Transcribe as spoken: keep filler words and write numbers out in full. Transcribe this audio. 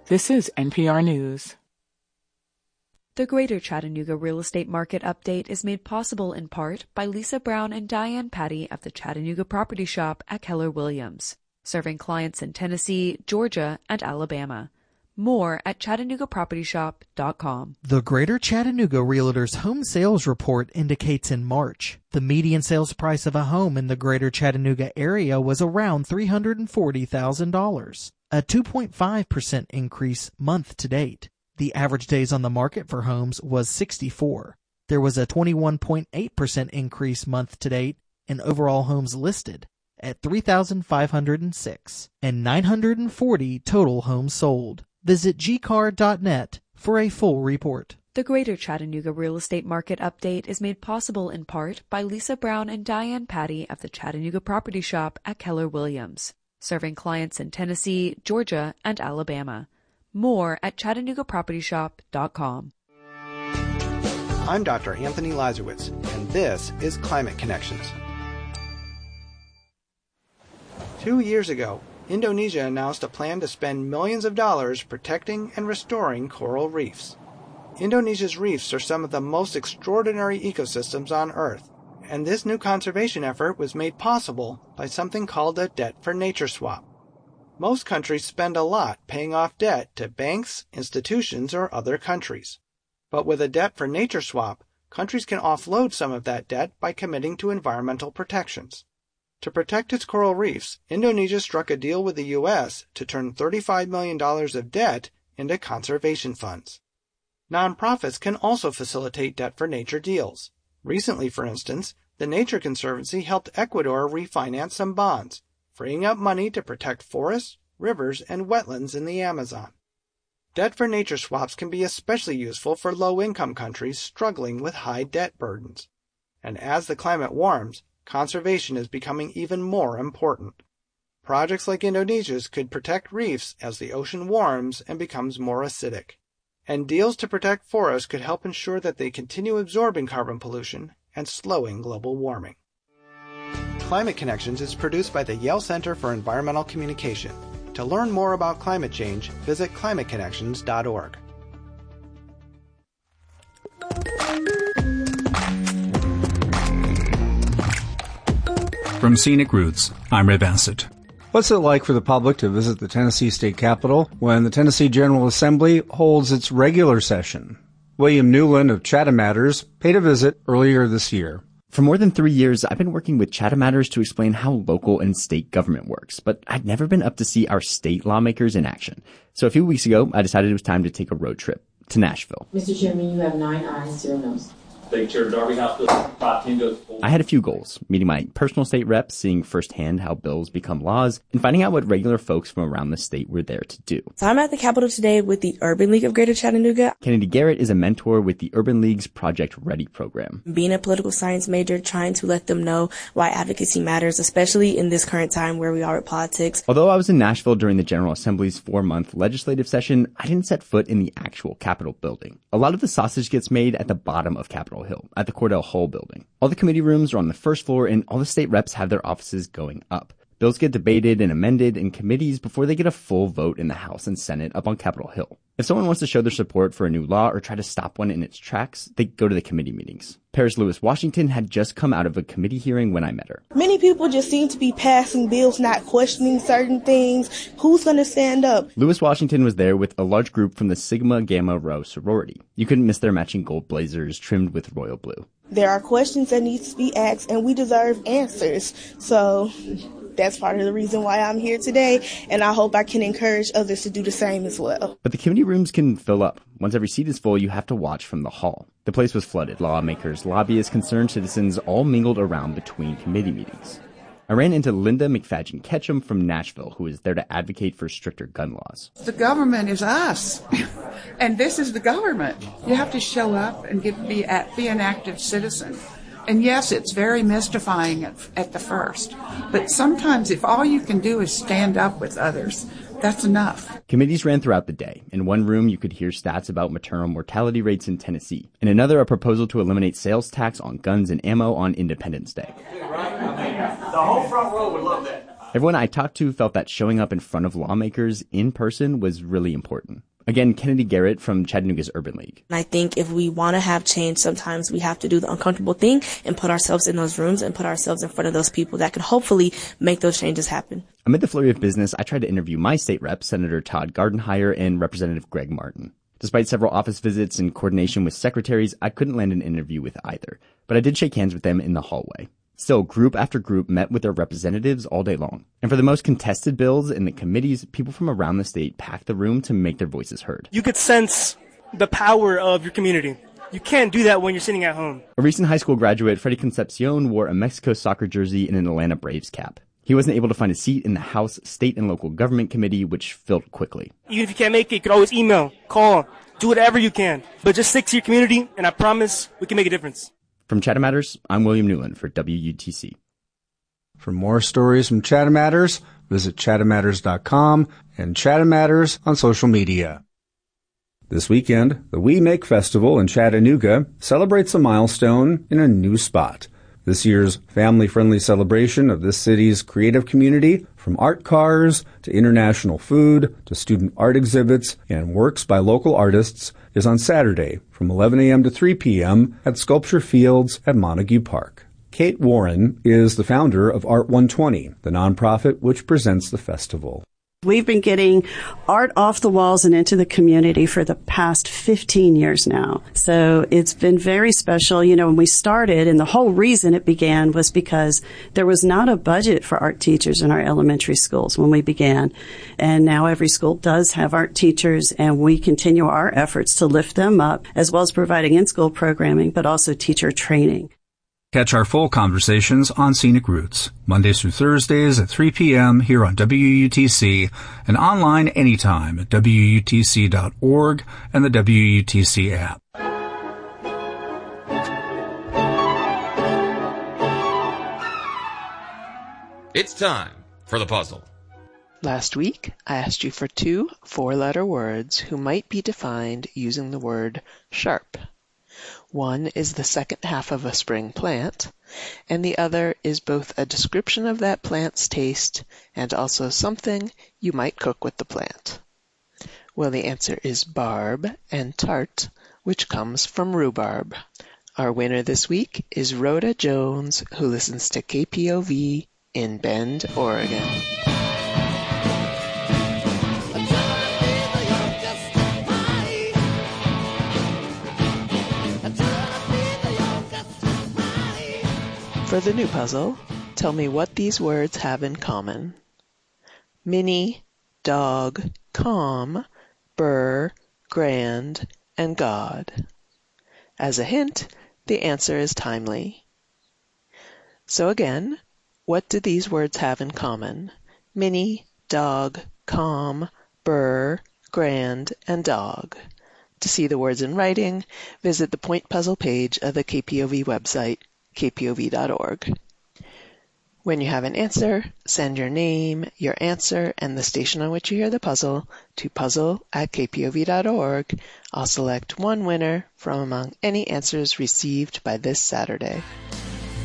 This is N P R News. The Greater Chattanooga Real Estate Market Update is made possible in part by Lisa Brown and Diane Patty of the Chattanooga Property Shop at Keller Williams, serving clients in Tennessee, Georgia, and Alabama. More at chattanooga property shop dot com. The Greater Chattanooga Realtors Home Sales Report indicates in March, the median sales price of a home in the Greater Chattanooga area was around three hundred forty thousand dollars, a two point five percent increase month to date. The average days on the market for homes was sixty-four. There was a twenty-one point eight percent increase month to date in overall homes listed at three thousand five hundred six and nine hundred forty total homes sold. Visit G C A R dot net for a full report. The Greater Chattanooga Real Estate Market Update is made possible in part by Lisa Brown and Diane Patty of the Chattanooga Property Shop at Keller Williams, serving clients in Tennessee, Georgia, and Alabama. More at chattanooga property shop dot com. I'm Doctor Anthony Lazarowitz, and this is Climate Connections. Two years ago, Indonesia announced a plan to spend millions of dollars protecting and restoring coral reefs. Indonesia's reefs are some of the most extraordinary ecosystems on Earth, and this new conservation effort was made possible by something called a debt for nature swap. Most countries spend a lot paying off debt to banks, institutions, or other countries. But with a debt for nature swap, countries can offload some of that debt by committing to environmental protections. To protect its coral reefs, Indonesia struck a deal with the U S to turn thirty-five million dollars of debt into conservation funds. Nonprofits can also facilitate debt for nature deals. Recently, for instance, the Nature Conservancy helped Ecuador refinance some bonds, freeing up money to protect forests, rivers, and wetlands in the Amazon. Debt for nature swaps can be especially useful for low-income countries struggling with high debt burdens. And as the climate warms, conservation is becoming even more important. Projects like Indonesia's could protect reefs as the ocean warms and becomes more acidic. And deals to protect forests could help ensure that they continue absorbing carbon pollution and slowing global warming. Climate Connections is produced by the Yale Center for Environmental Communication. To learn more about climate change, visit climate connections dot org. From Scenic Roots, I'm Ray Bassett. What's it like for the public to visit the Tennessee State Capitol when the Tennessee General Assembly holds its regular session? William Newland of Chatham Matters paid a visit earlier this year. For more than three years, I've been working with Chatham Matters to explain how local and state government works, but I'd never been up to see our state lawmakers in action. So a few weeks ago, I decided it was time to take a road trip to Nashville. Mister Chairman, you have nine ayes, zero noes. Thank you, Chair Darby. House Bill five ten goes forward. I had a few goals, meeting my personal state reps, seeing firsthand how bills become laws, and finding out what regular folks from around the state were there to do. So I'm at the Capitol today with the Urban League of Greater Chattanooga. Kennedy Garrett is a mentor with the Urban League's Project Ready program. Being a political science major, trying to let them know why advocacy matters, especially in this current time where we are with politics. Although I was in Nashville during the General Assembly's four-month legislative session, I didn't set foot in the actual Capitol building. A lot of the sausage gets made at the bottom of Capitol Hill, at the Cordell Hull building. All the committee rooms are on the first floor, and all the state reps have their offices going up. Bills get debated and amended in committees before they get a full vote in the House and Senate up on Capitol Hill. If someone wants to show their support for a new law or try to stop one in its tracks, they go to the committee meetings. Paris Lewis Washington had just come out of a committee hearing when I met her. Many people just seem to be passing bills, not questioning certain things. Who's going to stand up? Lewis Washington was there with a large group from the Sigma Gamma Rho sorority. You couldn't miss their matching gold blazers trimmed with royal blue. There are questions that need to be asked, and we deserve answers. So that's part of the reason why I'm here today, and I hope I can encourage others to do the same as well. But the committee rooms can fill up. Once every seat is full, you have to watch from the hall. The place was flooded. Lawmakers, lobbyists, concerned citizens all mingled around between committee meetings. I ran into Linda McFadgen Ketchum from Nashville, who is there to advocate for stricter gun laws. The government is us, and this is the government. You have to show up and get, be, at, be an active citizen. And yes, it's very mystifying at, at the first, but sometimes if all you can do is stand up with others, that's enough. Committees ran throughout the day. In one room, you could hear stats about maternal mortality rates in Tennessee. In another, a proposal to eliminate sales tax on guns and ammo on Independence Day. The whole front row would love that. Everyone I talked to felt that showing up in front of lawmakers in person was really important. Again, Kennedy Garrett from Chattanooga's Urban League. And I think if we want to have change, sometimes we have to do the uncomfortable thing and put ourselves in those rooms and put ourselves in front of those people that can hopefully make those changes happen. Amid the flurry of business, I tried to interview my state rep, Senator Todd Gardenhire, and Representative Greg Martin. Despite several office visits and coordination with secretaries, I couldn't land an interview with either, but I did shake hands with them in the hallway. Still, group after group met with their representatives all day long. And for the most contested bills in the committees, people from around the state packed the room to make their voices heard. You could sense the power of your community. You can't do that when you're sitting at home. A recent high school graduate, Freddie Concepcion, wore a Mexico soccer jersey and an Atlanta Braves cap. He wasn't able to find a seat in the House State and Local Government Committee, which filled quickly. Even if you can't make it, you could always email, call, do whatever you can. But just stick to your community, and I promise we can make a difference. From Chatham Matters, I'm William Newland for W U T C. For more stories from Chatham Matters, visit chatham matters dot com and Chatham Matters on social media. This weekend, the We Make Festival in Chattanooga celebrates a milestone in a new spot. This year's family-friendly celebration of this city's creative community, from art cars to international food to student art exhibits and works by local artists, is on Saturday from eleven a.m. to three p.m. at Sculpture Fields at Montague Park. Kate Warren is the founder of Art one twenty, the nonprofit which presents the festival. We've been getting art off the walls and into the community for the past fifteen years now. So it's been very special. You know, when we started, and the whole reason it began was because there was not a budget for art teachers in our elementary schools when we began. And now every school does have art teachers, and we continue our efforts to lift them up, as well as providing in-school programming, but also teacher training. Catch our full conversations on Scenic Roots, Mondays through Thursdays at three p.m. here on W U T C and online anytime at W U T C dot org and the W U T C app. It's time for the puzzle. Last week, I asked you for two four-letter words who might be defined using the word sharp. One is the second half of a spring plant, and the other is both a description of that plant's taste and also something you might cook with the plant. Well, the answer is barb and tart, which comes from rhubarb. Our winner this week is Rhoda Jones, who listens to K P O V in Bend, Oregon. For the new puzzle, tell me what these words have in common. Mini, dog, calm, burr, grand, and God. As a hint, the answer is timely. So again, what do these words have in common? Mini, dog, calm, burr, grand, and dog. To see the words in writing, visit the point puzzle page of the K P O V website, K P O V dot org. When you have an answer, send your name, your answer, and the station on which you hear the puzzle to puzzle at K P O V dot org. I'll select one winner from among any answers received by this Saturday.